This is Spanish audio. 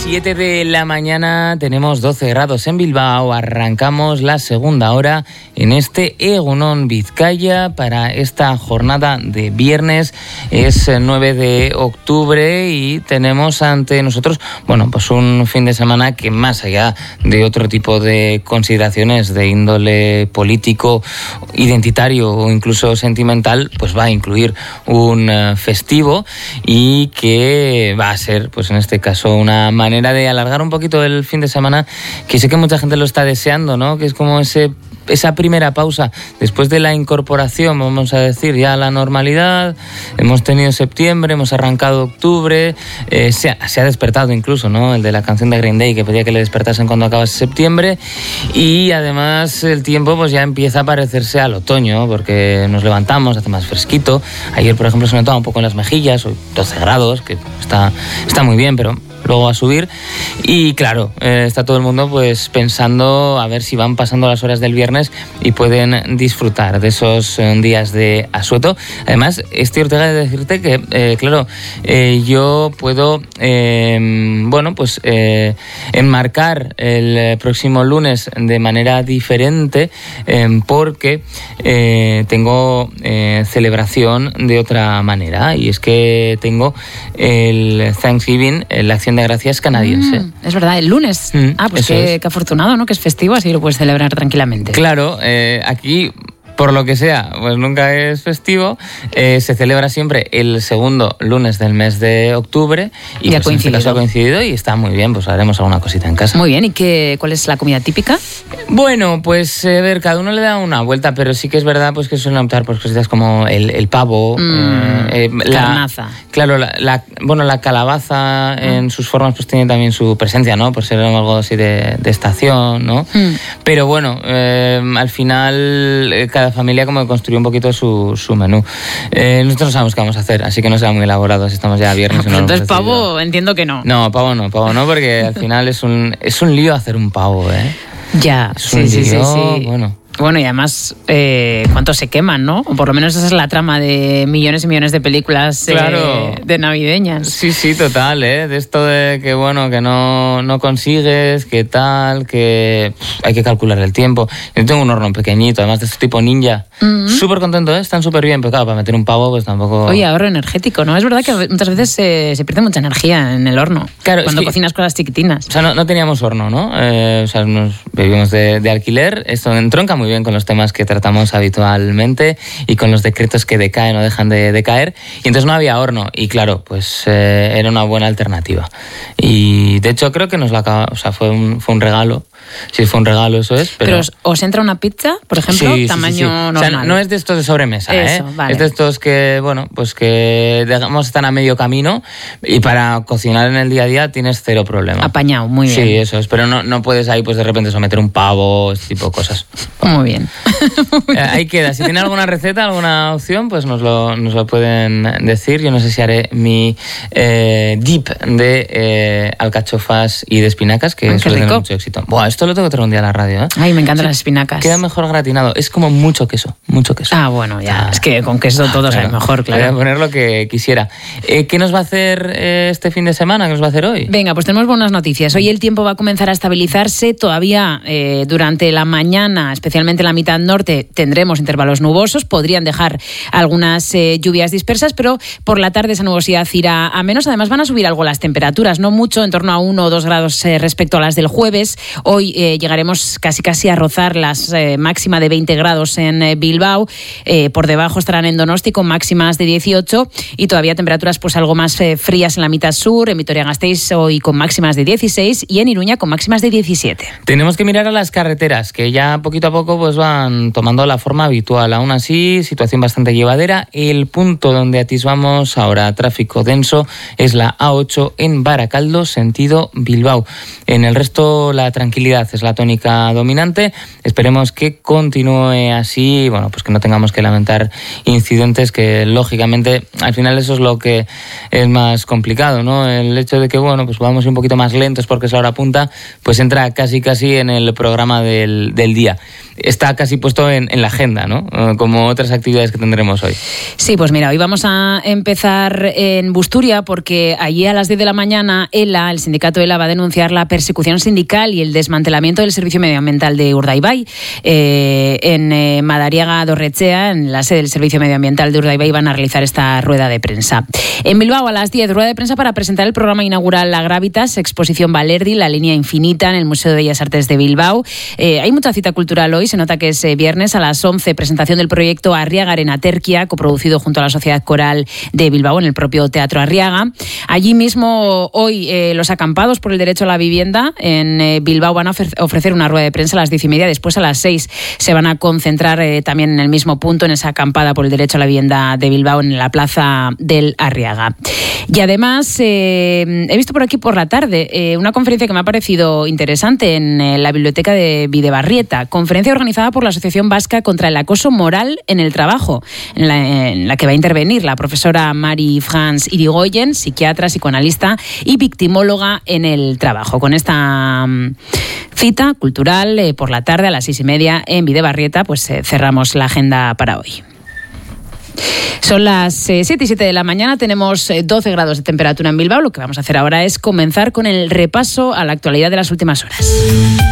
7 de la mañana, tenemos 12 grados en Bilbao. Arrancamos la segunda hora en este Egunon Vizcaya para esta jornada de viernes. Es 9 de octubre y tenemos ante nosotros, pues un fin de semana que, más allá de otro tipo de consideraciones de índole político, identitario o incluso sentimental, pues va a incluir un festivo y que va a ser, pues en este caso, una manera de alargar un poquito el fin de semana, que sé que mucha gente lo está deseando, ¿no? Que es como esa primera pausa después de la incorporación, vamos a decir, ya a la normalidad. Hemos tenido septiembre, hemos arrancado octubre, se ha despertado incluso, ¿no? El de la canción de Green Day, que pedía que le despertasen cuando acabase septiembre, y además el tiempo pues ya empieza a parecerse al otoño, porque nos levantamos, hace más fresquito. Ayer, por ejemplo, se notaba un poco en las mejillas, hoy 12 grados, que está muy bien, pero luego a subir. Y claro, está todo el mundo pues pensando a ver si van pasando las horas del viernes y pueden disfrutar de esos días de asueto. Además, estoy Ortega de decirte que, claro, yo puedo enmarcar el próximo lunes de manera diferente, porque tengo celebración de otra manera, y es que tengo el Thanksgiving, la acción de gracias canadiense. Es verdad, el lunes. Pues qué afortunado, ¿no? Que es festivo, así lo puedes celebrar tranquilamente. Claro, aquí, por lo que sea, pues nunca es festivo. Se celebra siempre el segundo lunes del mes de octubre, y pues en este caso ha coincidido y está muy bien, pues haremos alguna cosita en casa. Muy bien, ¿y cuál es la comida típica? Bueno, pues a ver, cada uno le da una vuelta, pero sí que es verdad pues que suelen optar por cositas como el pavo, carnaza. Claro, la calabaza en sus formas pues tiene también su presencia, ¿no? Por ser algo así de estación, ¿no? Pero bueno, al final cada familia como que construye un poquito su menú. Nosotros no sabemos qué vamos a hacer, así que no será muy elaborado si estamos ya viernes. Entonces pavo, entiendo que no. No, pavo no, porque al final es un lío hacer un pavo, ¿eh? Ya, sí. Bueno, y además, ¿cuánto se queman, no? O por lo menos esa es la trama de millones y millones de películas de navideñas. Sí, total, ¿eh? De esto de que, que no consigues, que tal, que hay que calcular el tiempo. Yo tengo un horno pequeñito, además de este tipo ninja. Súper contento, ¿eh? Están súper bien, pero claro, para meter un pavo, pues tampoco... Oye, ahorro energético, ¿no? Es verdad que muchas veces se pierde mucha energía en el horno. Claro, cuando cocinas cosas chiquitinas. O sea, no teníamos horno, ¿no? Nos vivimos de alquiler. Esto entronca muy bien con los temas que tratamos habitualmente y con los decretos que decaen o dejan de decaer, y entonces no había horno, y claro, pues era una buena alternativa, y de hecho creo que nos la acaba, fue un regalo. Sí, fue un regalo, eso es. Pero ¿os entra una pizza, por ejemplo, tamaño normal? O sea, no es de estos de sobremesa, eso, vale. Es de estos que, que digamos están a medio camino, y para cocinar en el día a día tienes cero problema. Apañado, muy bien. Sí, eso es, pero no puedes ahí pues de repente someter un pavo, ese tipo de cosas. Muy bien. Ahí queda. Si tiene alguna receta, alguna opción, pues nos lo pueden decir. Yo no sé si haré mi dip de alcachofas y de espinacas, que suele tener mucho éxito. Esto lo tengo que traer un día a la radio, ¿eh? Ay, me encantan las espinacas. Queda mejor gratinado. Es como mucho queso. Ah, bueno, ya. Es que con queso todo sabe mejor, claro. Voy a poner lo que quisiera. ¿Qué nos va a hacer este fin de semana? ¿Qué nos va a hacer hoy? Venga, pues tenemos buenas noticias. Hoy el tiempo va a comenzar a estabilizarse. Todavía durante la mañana, especialmente en la mitad norte, tendremos intervalos nubosos. Podrían dejar algunas lluvias dispersas, pero por la tarde esa nubosidad irá a menos. Además van a subir algo las temperaturas, no mucho, en torno a 1 o 2 grados respecto a las del jueves. Hoy llegaremos casi a rozar las máxima de 20 grados en Bilbao. Por debajo estarán en Donosti con máximas de 18, y todavía temperaturas pues algo más frías en la mitad sur. En Vitoria-Gasteiz hoy con máximas de 16 y en Iruña con máximas de 17. Tenemos que mirar a las carreteras, que ya poquito a poco pues van tomando la forma habitual. Aún así, situación bastante llevadera. El punto donde atisbamos ahora tráfico denso es la A8 en Baracaldo, sentido Bilbao. En el resto, la tranquilidad tranquilidad es la tónica dominante. Esperemos que continúe así, bueno, pues que no tengamos que lamentar incidentes, que lógicamente al final eso es lo que es más complicado, ¿no? El hecho de que, bueno, pues vamos un poquito más lentos porque es la hora punta, pues entra casi en el programa del día. Está casi puesto en la agenda, ¿no? Como otras actividades que tendremos hoy. Sí, pues mira, hoy vamos a empezar en Busturia porque allí a las 10 de la mañana el sindicato ELA va a denunciar la persecución sindical y el desmantelamiento del servicio medioambiental de Urdaibai. En Madariaga Dorrechea, en la sede del servicio medioambiental de Urdaibai, van a realizar esta rueda de prensa. En Bilbao a las 10, rueda de prensa para presentar el programa inaugural La Gravitas, exposición Balerdi, la línea infinita en el Museo de Bellas Artes de Bilbao. Hay mucha cita cultural hoy, se nota que es viernes. A las 11, presentación del proyecto Arriaga Arenaterquia, coproducido junto a la Sociedad Coral de Bilbao en el propio Teatro Arriaga. Allí mismo hoy los acampados por el derecho a la vivienda en Bilbao van a ofrecer una rueda de prensa a las 10:30. Después a las 6 se van a concentrar también en el mismo punto, en esa acampada por el derecho a la vivienda de Bilbao en la plaza del Arriaga. Y además he visto por aquí por la tarde una conferencia que me ha parecido interesante en la biblioteca de Bidebarrieta, conferencia organizada por la Asociación Vasca contra el Acoso Moral en el Trabajo, en la que va a intervenir la profesora Marie-France Irigoyen, psiquiatra, psicoanalista y victimóloga en el trabajo. Con esta cita cultural por la tarde a las 6:30 en Bidebarrieta, pues cerramos la agenda para hoy. Son las 7:07 de la mañana, tenemos 12 grados de temperatura en Bilbao. Lo que vamos a hacer ahora es comenzar con el repaso a la actualidad de las últimas horas.